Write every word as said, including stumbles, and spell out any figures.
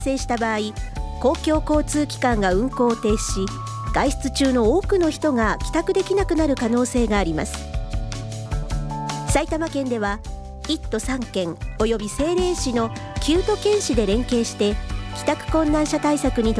発生した場合、公共交通機関が運行を停止し、外出中の多くの人が帰宅できなくなる可能性があります。埼玉県ではいっ都さん県および政令市のきゅう都県市で連携して帰宅困難者対策に